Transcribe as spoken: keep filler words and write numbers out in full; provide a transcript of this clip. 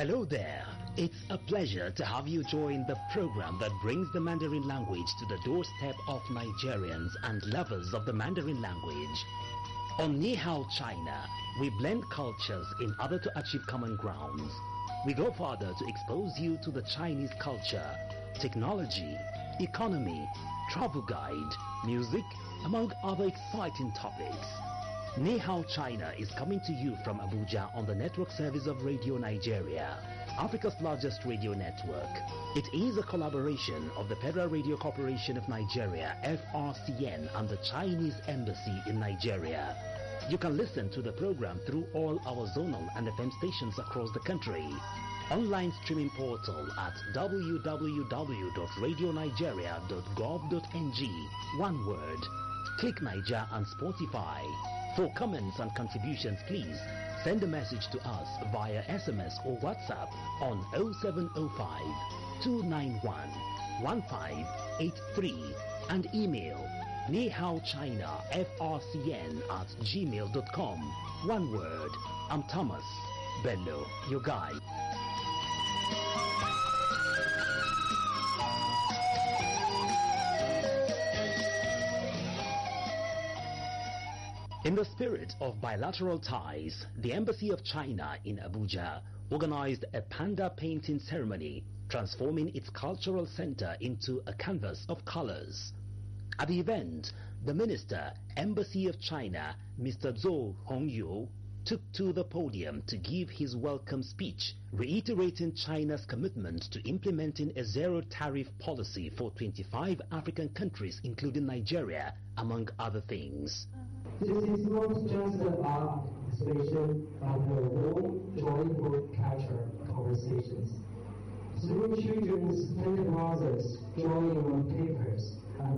Hello there. It's a pleasure to have you join the program that brings the Mandarin language to the doorstep of Nigerians and lovers of the Mandarin language. On Ni Hao China, we blend cultures in order to achieve common grounds. We go further to expose you to the Chinese culture, technology, economy, travel guide, music, among other exciting topics. Ni Hao China is coming to you from Abuja on the network service of Radio Nigeria, Africa's largest radio network. It is a collaboration of the Federal Radio Corporation of Nigeria, F R C N, and the Chinese Embassy in Nigeria. You can listen to the program through all our zonal and F M stations across the country. Online streaming portal at w w w dot radio nigeria dot gov dot n g. One word. Click Niger and Spotify. For comments and contributions, please send a message to us via S M S or WhatsApp on oh seven oh five, two nine one, one five eight three and email nihaochina F R C N at gmail dot com. One word. I'm Thomas Bello, your guide. In the spirit of bilateral ties, the Embassy of China in Abuja organized a panda painting ceremony, transforming its cultural center into a canvas of colors. At the event, the Minister, Embassy of China, Mister Zhou Hongyu, took to the podium to give his welcome speech, reiterating China's commitment to implementing a zero-tariff policy for twenty-five African countries, including Nigeria, among other things. This is not just about expression of the warm, joyful culture conversations. Through children's painted mothers drawing on papers,